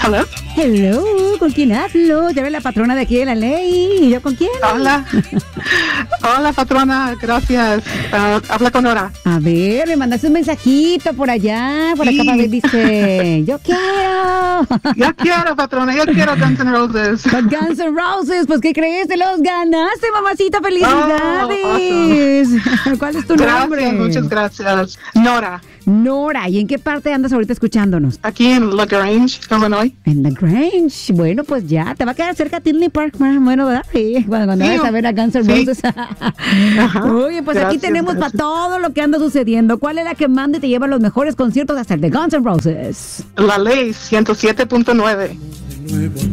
Hello. Hello, ¿con quién hablo? Te ve la patrona de aquí de la ley. ¿Y yo con quién? Hola. Hola, patrona, gracias. Habla con Nora. A ver, me mandaste un mensajito por allá. Por acá, para ver, dice: yo quiero. Yo quiero, patrona, yo quiero Guns N' Roses. Guns N' Roses, pues ¿qué crees? Te los ganaste, mamacita. ¡Felicidades! Awesome. ¿Cuál es tu nombre? Muchas gracias. Nora. Nora, ¿y en qué parte andas ahorita escuchándonos? Aquí en La Grange, Illinois. En La Grange. Bueno, pues ya, te va a quedar cerca de Tinley Park. Bueno, ¿verdad? Sí, cuando vayas a ver a Guns N' Roses. Oye, pues aquí tenemos para todo lo que anda sucediendo. ¿Cuál es la que manda y te lleva a los mejores conciertos hasta el de Guns N' Roses? La Ley 107.9.